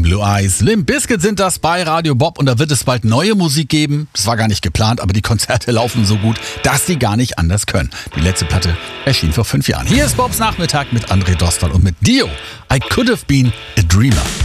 Blue Eyes. Limp Bizkit sind das bei Radio Bob und da wird es bald neue Musik geben. Das war gar nicht geplant, aber die Konzerte laufen so gut, dass sie gar nicht anders können. Die letzte Platte erschien vor 5 Jahren. Hier ist Bobs Nachmittag mit André Dostal und mit Dio. I could have been a dreamer.